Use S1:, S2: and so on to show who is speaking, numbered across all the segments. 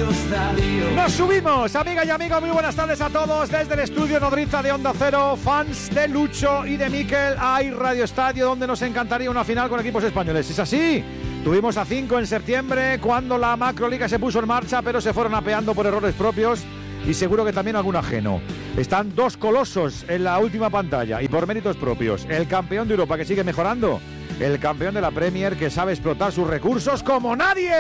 S1: Nos subimos, amiga y amigo, muy buenas tardes a todos desde el estudio Nodriza de Onda Cero, fans de Lucho y de Mikel. Hay Radio Estadio, donde nos encantaría una final con equipos españoles. ¿Es así? Tuvimos a 5 en septiembre, cuando la macroliga se puso en marcha, pero se fueron apeando por errores propios y seguro que también algún ajeno. Están dos colosos en la última pantalla y por méritos propios. El campeón de Europa, que sigue mejorando, el campeón de la Premier, que sabe explotar sus recursos como nadie.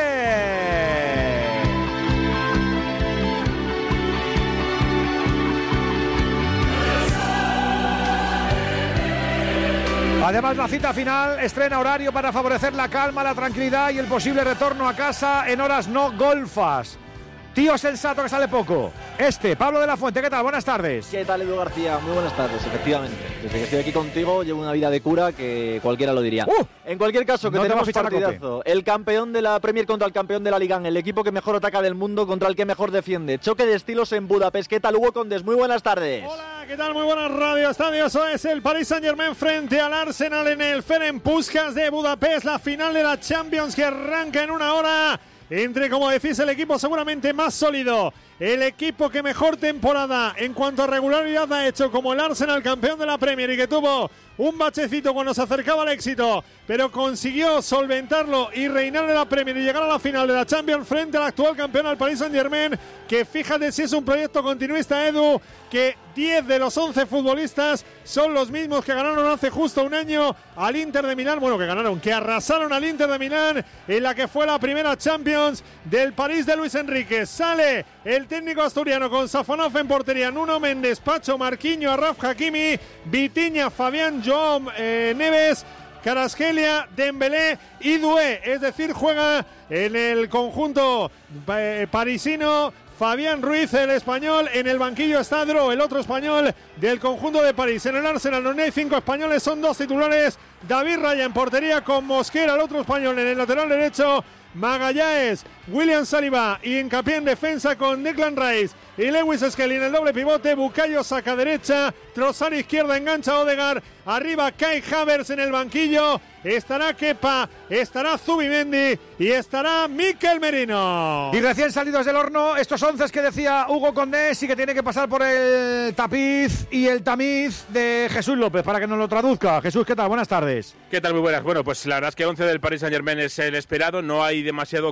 S1: Además, la cita final estrena horario para favorecer la calma, la tranquilidad y el posible retorno a casa en horas no golfas. Tío sensato que sale poco. Pablo de la Fuente, ¿qué tal? Buenas tardes.
S2: ¿Qué tal, Edu García? Muy buenas tardes, efectivamente. Desde que estoy aquí contigo llevo una vida de cura que cualquiera lo diría. En cualquier caso, que no tenemos partidazo. El campeón de la Premier contra el campeón de la Liga, el equipo que mejor ataca del mundo contra el que mejor defiende. Choque de estilos en Budapest. ¿Qué tal, Hugo Condes? Muy buenas tardes.
S3: Hola, ¿qué tal? Muy buenas Radio Estadio. Eso es el Paris Saint-Germain frente al Arsenal en el Ferenc Puskás de Budapest. La final de la Champions que arranca en una hora. Entre, como decís, el equipo seguramente más sólido, el equipo que mejor temporada en cuanto a regularidad ha hecho, como el Arsenal, campeón de la Premier, y que tuvo un bachecito cuando se acercaba al éxito, pero consiguió solventarlo y reinar en la Premier y llegar a la final de la Champions frente al actual campeón, al Paris Saint-Germain, que fíjate si es un proyecto continuista, Edu, que 10 de los 11 futbolistas son los mismos que ganaron hace justo un año al Inter de Milán, que arrasaron al Inter de Milán en la que fue la primera Champions del París de Luis Enrique. Sale el técnico asturiano con Safonov en portería, Nuno Méndez, Pacho, Marquinhos, Achraf Hakimi, Vitinha, Fabián, Joao Neves, Kvaratskhelia, Dembélé y Doué. Es decir, juega en el conjunto parisino Fabián Ruiz, el español. En el banquillo está Dro, el otro español del conjunto de París. En el Arsenal no hay 5 españoles, son 2 titulares. David Raya en portería con Mosquera, el otro español en el lateral derecho. Magallanes, William Saliba y hincapié en defensa con Declan Rice y Lewis Skelly en el doble pivote. Bukayo Saka derecha, Trossard izquierda, engancha Odegaard, arriba Kai Havertz en el banquillo. Estará Kepa, estará Zubimendi y estará Mikel Merino.
S1: Y recién salidos del horno, estos 11 que decía Hugo Condés y que tiene que pasar por el tapiz y el tamiz de Jesús López para que nos lo traduzca. Jesús, ¿qué tal? Buenas tardes.
S4: ¿Qué tal? Muy buenas. Bueno, pues la verdad es que 11 del Paris Saint-Germain es el esperado. No hay demasiado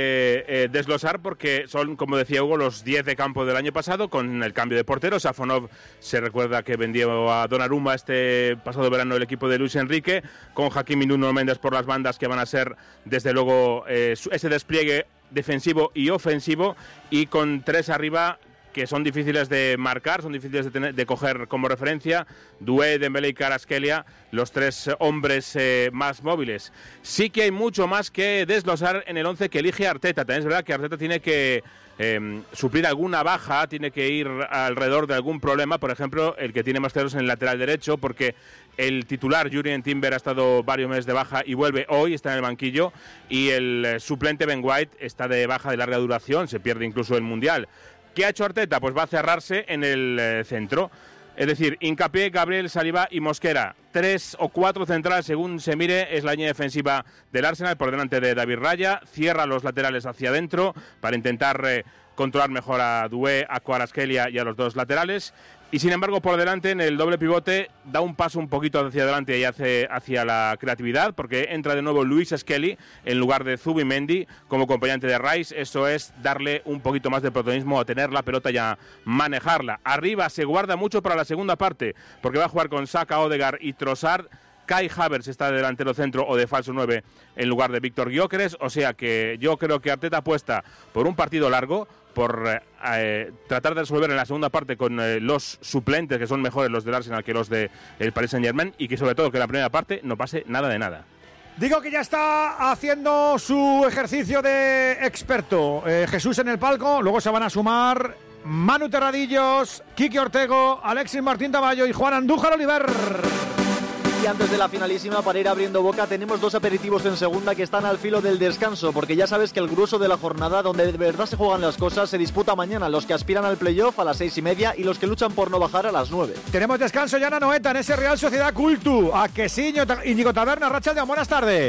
S4: que desglosar porque son, como decía Hugo, los 10 de campo del año pasado con el cambio de portero. Safonov se recuerda que vendió a Donnarumma este pasado verano el equipo de Luis Enrique, con Hakimi y Nuno Méndez por las bandas, que van a ser desde luego ese despliegue defensivo y ofensivo, y con 3 arriba que son difíciles de marcar, son difíciles de coger como referencia: Doué, Dembélé y Kvaratskhelia, los 3 hombres más móviles. Sí que hay mucho más que desglosar en el 11 que elige Arteta. También es verdad que Arteta tiene que suplir alguna baja, tiene que ir alrededor de algún problema, por ejemplo, el que tiene más ceros en el lateral derecho, porque el titular Jurrien Timber ha estado varios meses de baja y vuelve hoy, está en el banquillo, y el suplente Ben White está de baja de larga duración, se pierde incluso el Mundial. ¿Qué ha hecho Arteta? Pues va a cerrarse en el centro. Es decir, Hincapié, Gabriel, Saliba y Mosquera. 3 o 4 centrales, según se mire, es la línea defensiva del Arsenal por delante de David Raya. Cierra los laterales hacia adentro para intentar controlar mejor a Doué, a Kvaratskhelia y a los 2 laterales. Y sin embargo, por delante, en el doble pivote, da un paso un poquito hacia adelante y hacia la creatividad, porque entra de nuevo Lewis Skelly en lugar de Zubimendi como acompañante de Rice. Eso es darle un poquito más de protagonismo a tener la pelota y a manejarla. Arriba se guarda mucho para la segunda parte, porque va a jugar con Saka, Odegaard y Trossard. Kai Havertz está de delantero centro o de falso 9 en lugar de Víctor Gyökeres. O sea que yo creo que Arteta apuesta por un partido largo, por tratar de resolver en la segunda parte con los suplentes, que son mejores los del Arsenal que los del Paris Saint-Germain, y que sobre todo que en la primera parte no pase nada de nada.
S1: Digo que ya está haciendo su ejercicio de experto Jesús en el palco. Luego se van a sumar Manu Terradillos, Quique Ortego, Alexis Martín Taballo y Juan Andújar Oliver.
S2: Y antes de la finalísima, para ir abriendo boca, tenemos 2 aperitivos en segunda que están al filo del descanso, porque ya sabes que el grueso de la jornada, donde de verdad se juegan las cosas, se disputa mañana. Los que aspiran al playoff a las 6:30 y los que luchan por no bajar a las 9.
S1: Tenemos descanso ya en Anoeta, en ese Real Sociedad Cultu. A que sí, Íñigo Taberna, Rachaldeón, buenas tardes.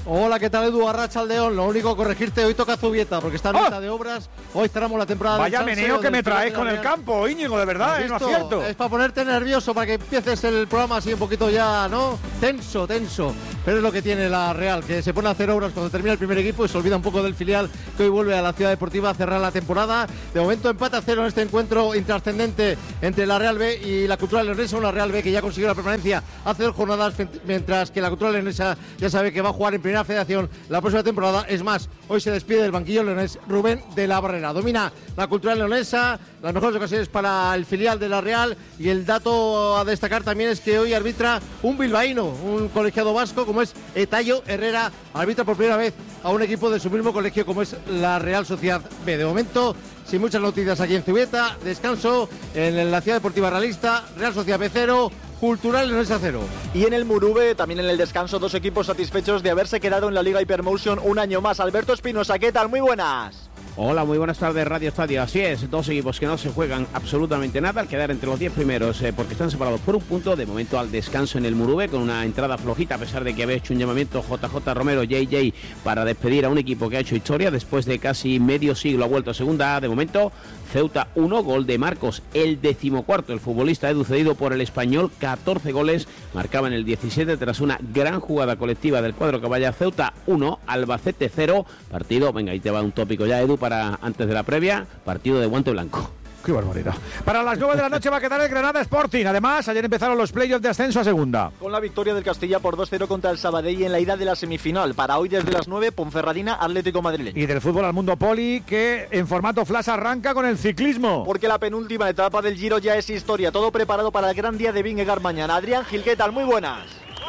S5: Hola, ¿qué tal, Edu? Arrachaldeón. Lo único, corregirte, hoy toca Zubieta, porque está en mitad de obras. Hoy cerramos la temporada.
S1: Vaya meneo que me traes con el campo, Íñigo, de verdad, no acierto.
S5: Es para ponerte nervioso, para que empieces el programa así un poquito ya, ¿no? Tenso. Pero es lo que tiene la Real, que se pone a hacer obras cuando termina el primer equipo y se olvida un poco del filial, que hoy vuelve a la Ciudad Deportiva a cerrar la temporada. De momento, empate a 0 en este encuentro intrascendente entre la Real B y la Cultural Leonesa. Una Real B que ya consiguió la permanencia hace 2 jornadas, mientras que la Cultural Leonesa ya sabe que va a jugar en Primera Federación la próxima temporada. Es más, hoy se despide del banquillo leonés Rubén de la Barrera. Domina la Cultural Leonesa, las mejores ocasiones para el filial de la Real, y el dato a destacar también es que hoy arbitra un bilbaíno, un colegiado vasco como es Etayo Herrera, arbitra por primera vez a un equipo de su mismo colegio como es la Real Sociedad B. De momento, sin muchas noticias aquí en Zubieta, descanso en la Ciudad Deportiva Realista, Real Sociedad B 0, Cultural Leonesa 0.
S2: Y en el Murube, también en el descanso, 2 equipos satisfechos de haberse quedado en la Liga Hypermotion un año más. Alberto Espinosa, ¿qué tal? Muy buenas.
S6: Hola, muy buenas tardes, Radio Estadio. Así es, 2 equipos que no se juegan absolutamente nada al quedar entre los 10 primeros, porque están separados por un punto. De momento al descanso en el Murube, con una entrada flojita, a pesar de que había hecho un llamamiento JJ Romero, JJ, para despedir a un equipo que ha hecho historia. Después de casi medio siglo ha vuelto a segunda A. De momento, Ceuta 1, gol de Marcos, el 14º. El futbolista Edu, cedido por el Español, 14 goles, marcaba en el 17 tras una gran jugada colectiva del cuadro caballa. Ceuta 1, Albacete 0. Partido, venga, ahí te va un tópico ya, Edu, para antes de la previa, partido de guante blanco.
S1: ¡Qué barbaridad! Para las 9 de la noche va a quedar el Granada Sporting. Además, ayer empezaron los playoffs de ascenso a segunda.
S2: Con la victoria del Castilla por 2-0 contra el Sabadell en la ida de la semifinal. Para hoy desde las 9, Ponferradina, Atlético madrileño.
S1: Y del fútbol al mundo poli, que en formato flash arranca con el ciclismo.
S2: Porque la penúltima etapa del Giro ya es historia. Todo preparado para el gran día de Vingegaard mañana. Adrián Gil, ¿qué tal? Muy buenas.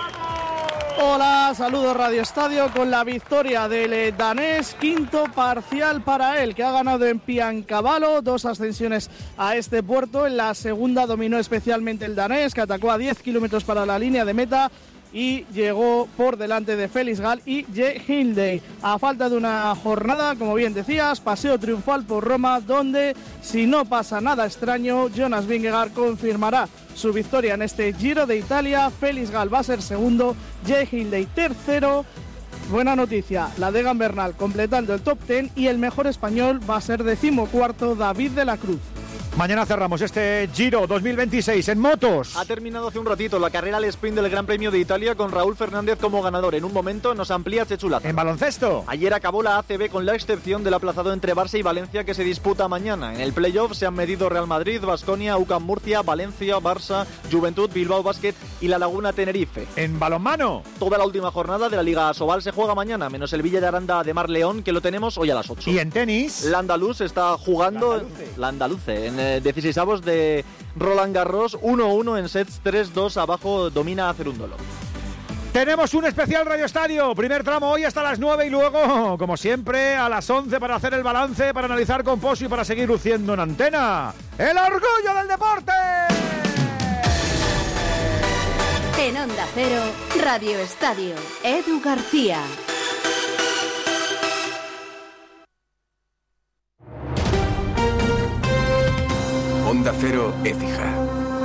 S7: Hola, saludos Radio Estadio con la victoria del danés, 5º parcial para él, que ha ganado en Piancavalo, 2 ascensiones a este puerto. En la segunda dominó especialmente el danés, que atacó a 10 kilómetros para la línea de meta y llegó por delante de Felix Gall y Jay Hindley. A falta de una jornada, como bien decías, paseo triunfal por Roma, donde, si no pasa nada extraño, Jonas Vingegaard confirmará su victoria en este Giro de Italia. Felix Gall va a ser segundo, Jay Hindley tercero. Buena noticia, la de Egan Bernal completando el top 10, y el mejor español va a ser 14º, David de la Cruz.
S1: Mañana cerramos este Giro 2026 en motos.
S2: Ha terminado hace un ratito la carrera al sprint del Gran Premio de Italia con Raúl Fernández como ganador. En un momento nos amplía Chechulaza.
S1: En baloncesto.
S2: Ayer acabó la ACB con la excepción del aplazado entre Barça y Valencia, que se disputa mañana. En el playoff se han medido Real Madrid, Baskonia, UCAM Murcia, Valencia, Barça, Juventud, Bilbao Basket y La Laguna Tenerife.
S1: En balonmano.
S2: Toda la última jornada de la Liga Asobal se juega mañana, menos el Villa de Aranda de Mar León, que lo tenemos hoy a las 8.
S1: Y en tenis.
S2: La Andaluz está jugando. La Andaluce en 16avos de Roland Garros, 1-1 en sets, 3-2 abajo, domina a Cerúndolo.
S1: Tenemos un especial Radio Estadio, primer tramo hoy hasta las 9 y luego, como siempre, a las 11 para hacer el balance, para analizar con Pozo y para seguir luciendo en antena. ¡El orgullo del deporte!
S8: En Onda Cero, Radio Estadio, Edu García.
S9: Onda Cero, Écija.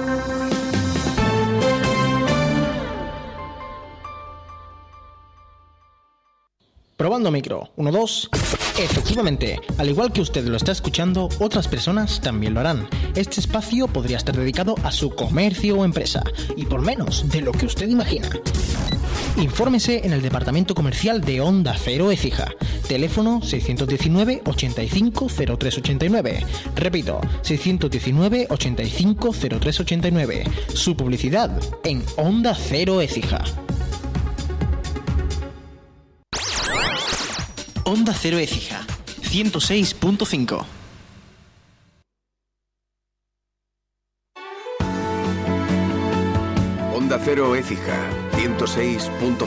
S10: Probando micro, 1, 2. Efectivamente, al igual que usted lo está escuchando, otras personas también lo harán. Este espacio podría estar dedicado a su comercio o empresa, y por menos de lo que usted imagina. Infórmese en el departamento comercial de Onda Cero Écija. Teléfono 619 85 0389. Repito, 619 85 0389. Su publicidad en Onda Cero Écija. Onda Cero Écija, 106.5.
S9: Onda Cero Écija, 106.5.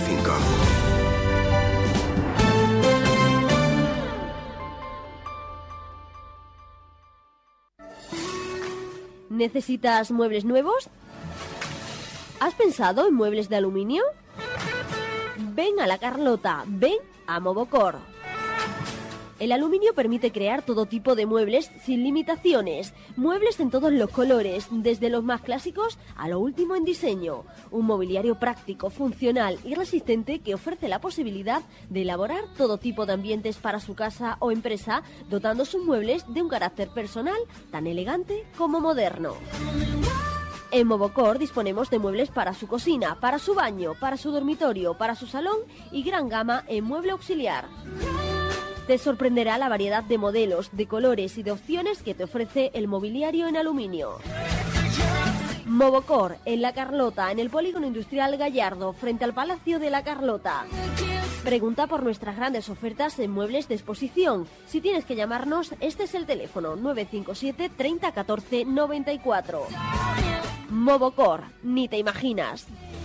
S11: ¿Necesitas muebles nuevos? ¿Has pensado en muebles de aluminio? Ven a La Carlota, ven a Movocor. El aluminio permite crear todo tipo de muebles sin limitaciones. Muebles en todos los colores, desde los más clásicos a lo último en diseño. Un mobiliario práctico, funcional y resistente que ofrece la posibilidad de elaborar todo tipo de ambientes para su casa o empresa, dotando sus muebles de un carácter personal tan elegante como moderno. En Movocor disponemos de muebles para su cocina, para su baño, para su dormitorio, para su salón y gran gama en mueble auxiliar. Te sorprenderá la variedad de modelos, de colores y de opciones que te ofrece el mobiliario en aluminio. Movocor, en La Carlota, en el Polígono Industrial Gallardo, frente al Palacio de La Carlota. Pregunta por nuestras grandes ofertas en muebles de exposición. Si tienes que llamarnos, este es el teléfono 957 30 14 94. Movocor, ni te imaginas.